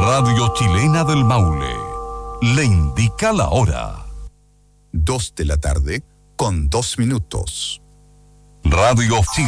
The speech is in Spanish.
Radio Chilena del Maule le indica la hora. 2 de la tarde con 2 minutos. Radio Chile.